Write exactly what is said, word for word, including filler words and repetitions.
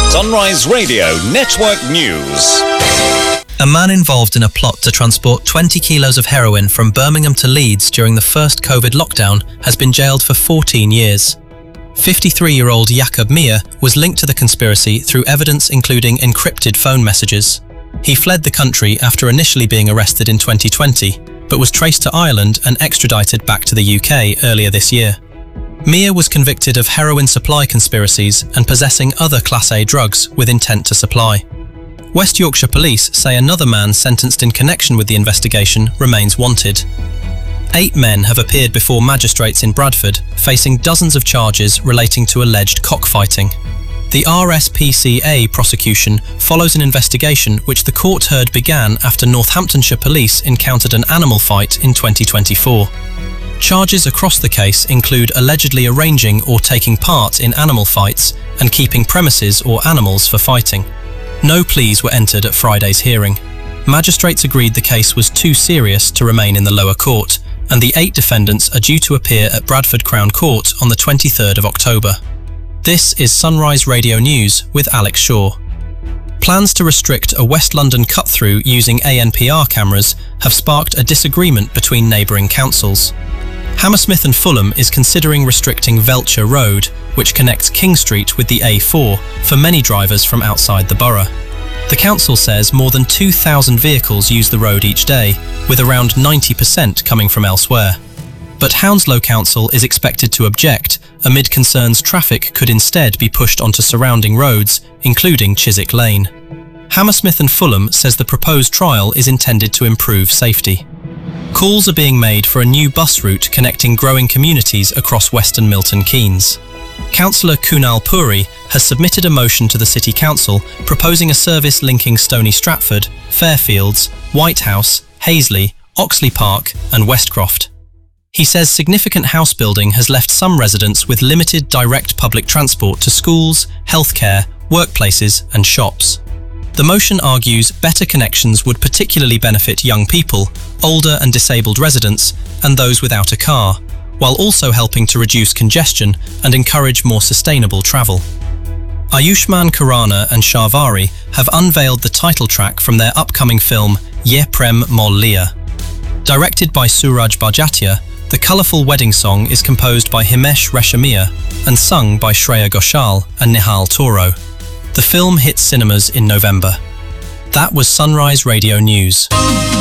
Sunrise Radio Network News. A man involved in a plot to transport twenty kilos of heroin from Birmingham to Leeds during the first COVID lockdown has been jailed for fourteen years. fifty-three-year-old Jakob Mir was linked to the conspiracy through evidence including encrypted phone messages. He fled the country after initially being arrested in twenty twenty, but was traced to Ireland and extradited back to the U K earlier this year. Mir was convicted of heroin supply conspiracies and possessing other Class A drugs with intent to supply. West Yorkshire Police say another man sentenced in connection with the investigation remains wanted. Eight men have appeared before magistrates in Bradford, facing dozens of charges relating to alleged cockfighting. The R S P C A prosecution follows an investigation which the court heard began after Northamptonshire Police encountered an animal fight in twenty twenty-four. Charges across the case include allegedly arranging or taking part in animal fights and keeping premises or animals for fighting. No pleas were entered at Friday's hearing. Magistrates agreed the case was too serious to remain in the lower court, and the eight defendants are due to appear at Bradford Crown Court on the twenty-third of October. This is Sunrise Radio News with Alex Shaw. Plans to restrict a West London cut-through using A N P R cameras have sparked a disagreement between neighbouring councils. Hammersmith and Fulham is considering restricting Velcher Road, which connects King Street with the A four, for many drivers from outside the borough. The council says more than two thousand vehicles use the road each day, with around ninety percent coming from elsewhere. But Hounslow Council is expected to object, amid concerns traffic could instead be pushed onto surrounding roads, including Chiswick Lane. Hammersmith and Fulham says the proposed trial is intended to improve safety. Calls are being made for a new bus route connecting growing communities across Western Milton Keynes. Councillor Kunal Puri has submitted a motion to the City Council proposing a service linking Stony Stratford, Fairfields, Whitehouse, Hazley, Oxley Park and Westcroft. He says significant house building has left some residents with limited direct public transport to schools, healthcare, workplaces and shops. The motion argues better connections would particularly benefit young people, older and disabled residents, and those without a car, while also helping to reduce congestion and encourage more sustainable travel. Ayushmann Khurrana and Shahvari have unveiled the title track from their upcoming film Ye Prem Mol Liya. Directed by Suraj Barjatia, the colourful wedding song is composed by Himesh Reshammiya and sung by Shreya Ghoshal and Nihal Toro. The film hits cinemas in November. That was Sunrise Radio News.